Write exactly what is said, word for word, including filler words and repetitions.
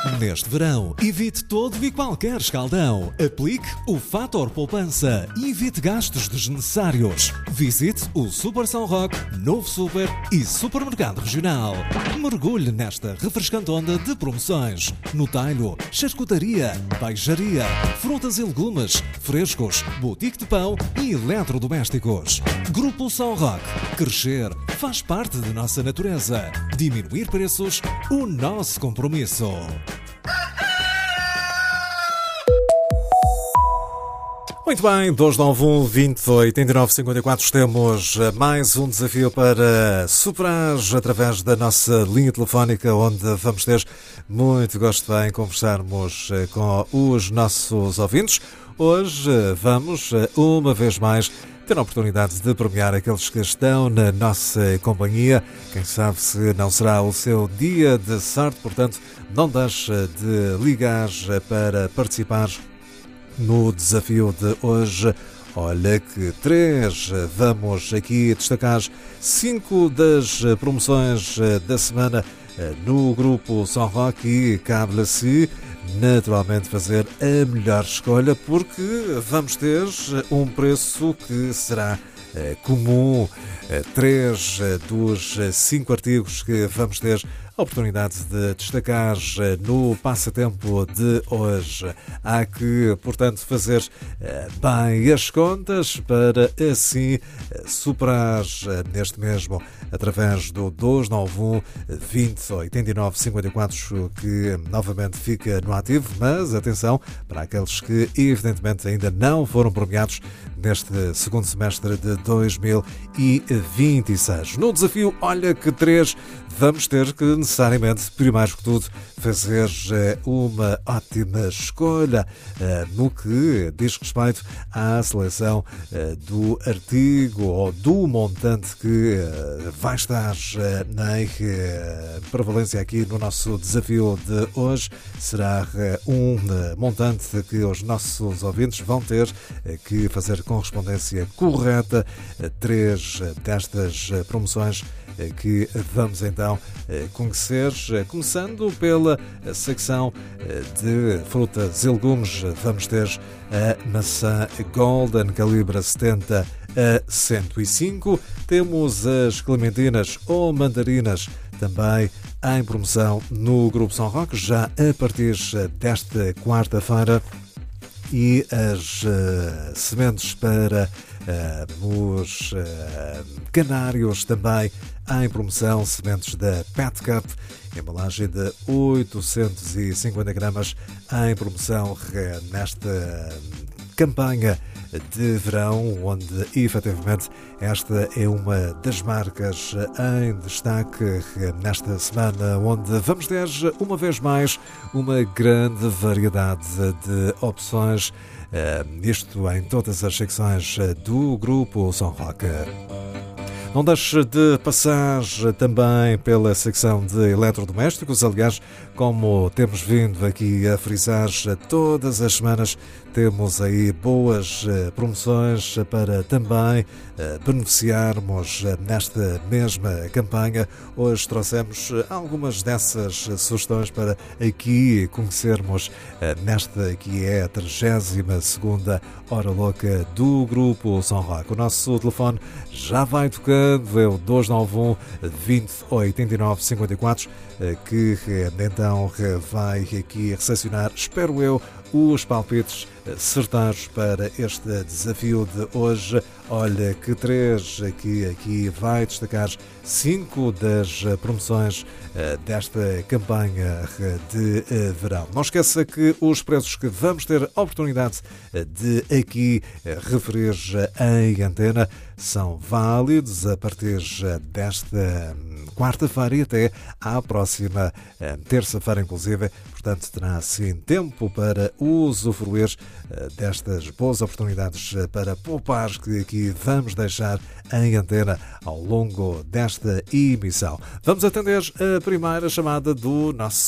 Neste verão, evite todo e qualquer escaldão. Aplique o Fator Poupança e evite gastos desnecessários. Visite o Super São Roque, Novo Super e Supermercado Regional. Mergulhe nesta refrescante onda de promoções. No talho, charcutaria, peixaria, frutas e legumes, frescos, boutique de pão e eletrodomésticos. Grupo São Roque. Crescer faz parte de nossa natureza. Diminuir preços, o nosso compromisso. Muito bem, dois nove um, vinte, oitenta e nove, cinquenta e quatro. Temos mais um desafio para superar através da nossa linha telefónica, onde vamos ter muito gosto em conversarmos com os nossos ouvintes. Hoje vamos, uma vez mais, ter a oportunidade de premiar aqueles que estão na nossa companhia. Quem sabe se não será o seu dia de sorte, portanto, não deixe de ligar para participar no desafio de hoje. Olha que três, vamos aqui destacar cinco das promoções da semana no Grupo São Roque e cabe-lhe naturalmente fazer a melhor escolha, porque vamos ter um preço que será comum. Três dos cinco artigos que vamos ter a oportunidade de destacar no passatempo de hoje. Há que, portanto, fazer bem as contas para assim superar neste mesmo através do dois nove um, vinte, oitenta e nove, cinquenta e quatro, que novamente fica no ativo, mas atenção para aqueles que evidentemente ainda não foram premiados neste segundo semestre de dois mil e vinte e seis. No desafio Olha que três, vamos ter que necessariamente, primeiro que tudo, fazer uma ótima escolha no que diz respeito à seleção do artigo ou do montante que vai estar na prevalência aqui no nosso desafio de hoje. Será um montante que os nossos ouvintes vão ter que fazer correspondência correta a três destas promoções que vamos então conhecer, começando pela secção de frutas e legumes. Vamos ter a maçã Golden calibre setenta a cento e cinco, temos as clementinas ou mandarinas também em promoção no Grupo São Roque, já a partir desta quarta-feira, e as uh, sementes para uh, os uh, canários também em promoção, sementes da Pet Cup, embalagem de oitocentos e cinquenta gramas em promoção nesta campanha de verão, onde efetivamente esta é uma das marcas em destaque nesta semana, onde vamos ter uma vez mais uma grande variedade de opções, isto em todas as secções do Grupo São Roque. Não deixe de passar também pela secção de eletrodomésticos. Aliás, como temos vindo aqui a frisar todas as semanas, temos aí boas promoções para também beneficiarmos nesta mesma campanha. Hoje trouxemos algumas dessas sugestões para aqui conhecermos nesta que é a trigésima segunda Hora Louca do Grupo São Roque. O nosso telefone já vai tocando, é o dois nove um, vinte, oitenta e nove, cinquenta e quatro, que então vai aqui recepcionar, espero eu, os palpites certeiros para este desafio de hoje. Olha que três, que aqui vai destacar cinco das promoções desta campanha de verão. Não esqueça que os preços que vamos ter a oportunidade de aqui referir em antena são válidos a partir desta quarta-feira e até à próxima terça-feira, inclusive. Portanto, terá assim tempo para usufruir destas boas oportunidades para poupar que aqui vamos deixar em antena ao longo desta emissão. Vamos atender a primeira chamada do nosso